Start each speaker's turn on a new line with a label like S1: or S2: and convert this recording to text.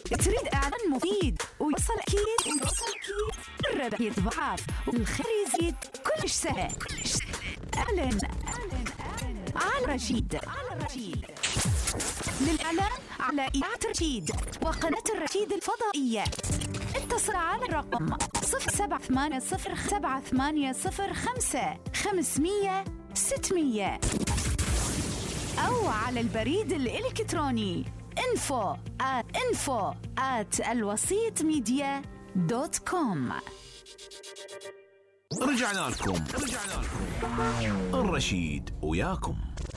S1: تريد إعلان مفيد ويوصل أكيد الربح يتضاعف والخير يزيد كلش سهل. اعلن على رشيد. للإعلان على إذاعة رشيد وقناة الرشيد الفضائية اتصل على الرقم 078-078-05-500-600 أو على البريد الإلكتروني info@alwasitmedia.com.
S2: رجعنا لكم الرشيد وياكم.